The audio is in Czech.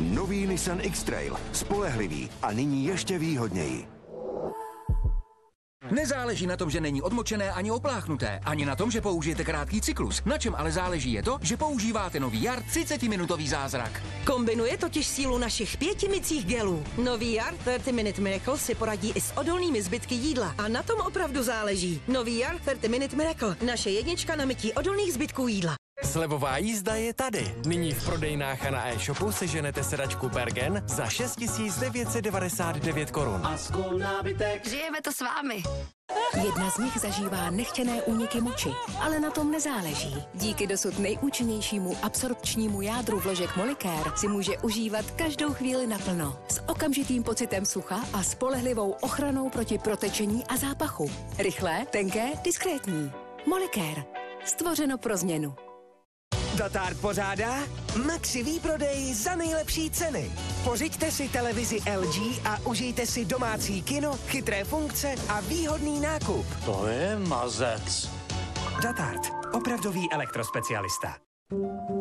Nový Nissan X-Trail. Spolehlivý a nyní ještě výhodněji. Nezáleží na tom, že není odmočené ani opláchnuté, ani na tom, že použijete krátký cyklus. Na čem ale záleží je to, že používáte nový Jar 30-minutový zázrak. Kombinuje totiž sílu našich 5 micích gelů. Nový Jar 30 Minute Miracle si poradí i s odolnými zbytky jídla. A na tom opravdu záleží. Nový Jar 30 Minute Miracle. Naše jednička na mytí odolných zbytků jídla. Slevová jízda je tady. Nyní v prodejnách a na e-shopu seženete sedačku Bergen za 6 999 korun. A skůl nábytek. Žijeme to s vámi. Jedna z nich zažívá nechtěné úniky moči, ale na tom nezáleží. Díky dosud nejúčinnějšímu absorpčnímu jádru vložek Molicare si může užívat každou chvíli naplno. S okamžitým pocitem sucha a spolehlivou ochranou proti protečení a zápachu. Rychlé, tenké, diskrétní. Molicare. Stvořeno pro změnu. Dotard pořádá Maxi výprodej za nejlepší ceny. Pořiďte si televizi LG a užijte si domácí kino, chytré funkce a výhodný nákup. To je mazec. Dotard, opravdový elektrospecialista.